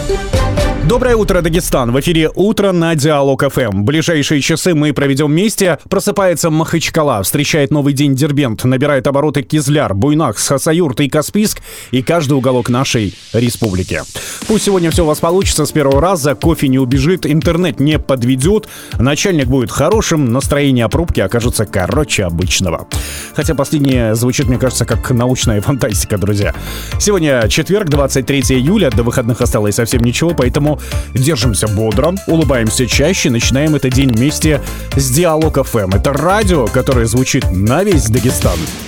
Доброе утро, Дагестан! В эфире «Утро» на Диалог ФМ. Ближайшие часы мы проведем вместе. Просыпается Махачкала, встречает новый день Дербент, набирает обороты Кизляр, Буйнакск, Хасавюрт и Каспийск и каждый уголок нашей республики. Пусть сегодня все у вас получится с первого раза, кофе не убежит, интернет не подведет, начальник будет хорошим, настроение пробки окажется короче обычного. Хотя последнее звучит, мне кажется, как научная фантастика, друзья. Сегодня четверг, 23 июля, до выходных осталось совсем ничего, поэтому держимся бодро, улыбаемся чаще, начинаем этот день вместе с Диалог ФМ. Это радио, которое звучит на весь Дагестан.